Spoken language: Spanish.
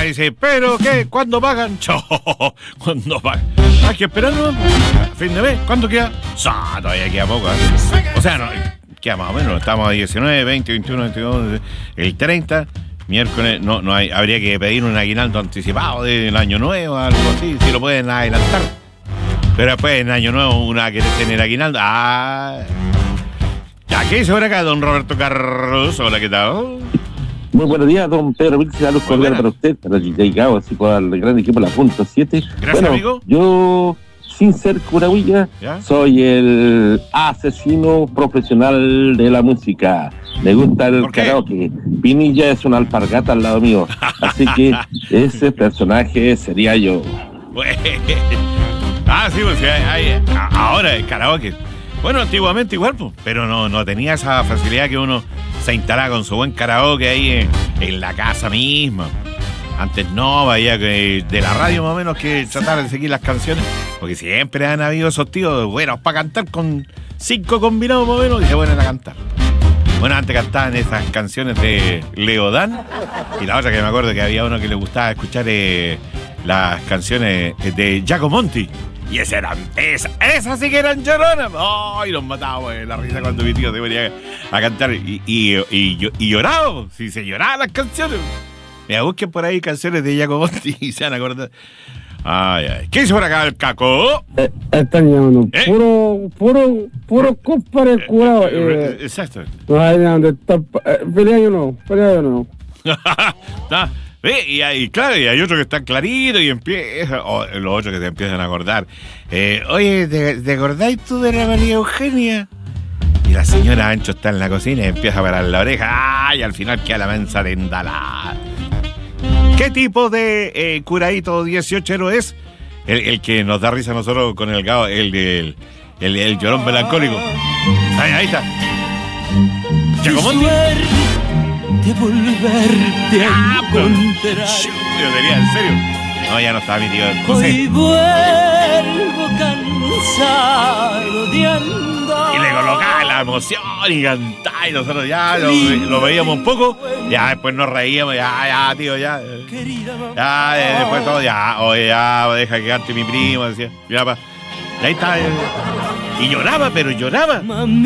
dice, ¿pero qué? ¿Cuándo pagan? ¿Cuándo pagan? Hay que esperarlo a fin de mes. ¿Cuánto queda? Todavía queda poco. O sea, no, queda más o menos. Estamos a 19, 20, 21, 22, el 30. Miércoles, no hay, habría que pedir un aguinaldo anticipado del año nuevo, algo así, si lo pueden adelantar. Pero después en año nuevo uno va a querer tener aguinaldo. ¿Qué dice por acá, don Roberto Carlos? Hola, ¿qué tal? Muy buenos días, don Pedro Vilches, saludos cordiales para usted, para el dedicado así para el gran equipo de la Punta 7. Gracias, amigo. Yo, sin ser curahuilla, soy el asesino profesional de la música. Me gusta el karaoke. Pinilla es una alpargata al lado mío. Así que ese personaje sería yo. Sí, pues ahora el karaoke. Bueno, antiguamente igual, pues, pero no tenía esa facilidad que uno se instalaba con su buen karaoke ahí en la casa misma. Antes no, había que de la radio más o menos que tratar de seguir las canciones, porque siempre han habido esos tíos buenos para cantar con 5 combinados más o menos y se ponen a cantar. Bueno, antes cantaban esas canciones de Leodán y la otra que me acuerdo que había uno que le gustaba escuchar las canciones de Giacomonti. Y esas sí que eran lloronas. ¡Ay! Nos matábamos de la risa cuando mi tío se ponía a cantar. Y llorábamos. Si se lloraban las canciones. Mira, busquen por ahí canciones de Giacomonti y se van a acordar. Ay. ¿Qué hizo por acá el Caco? Están llamando puro compadre curado. Exacto. No hay donde está. Feliz año nuevo. Y claro, y hay otros que están claritos y empiezan, los otros que se empiezan a acordar. Oye, ¿te acordáis tú de la María Eugenia? Y la señora Ancho está en la cocina y empieza a parar la oreja. Y al final queda la mensa de endalada. ¿Qué tipo de curadito 18ero es? El que nos da risa a nosotros con el gao, el llorón melancólico. Ahí está. Giacomonti. De volverte a encontrar. Yo diría, en serio. No, ya no está mi tío José. Hoy vuelvo cansado de andar. Y le colocaba la emoción y cantaba y nosotros ya lo veíamos un poco. Ya después nos reíamos, ya, tío, ya. Ya, después todo, oye, ya, deja que cante mi primo, decía. Y ahí está. Y lloraba, pero lloraba.